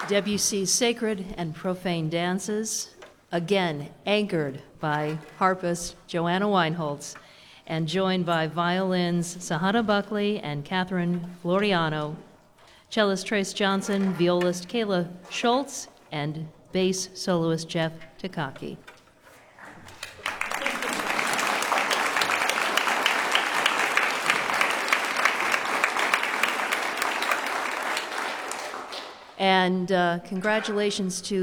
Debussy's Sacred and Profane Dances, again anchored by harpist Joanna Weinholtz and joined by violins Sahana Buckley and Catherine Floriano, cellist Trace Johnson, violist Kayla Schultz, and bass soloist Jeff Takaki. And congratulations to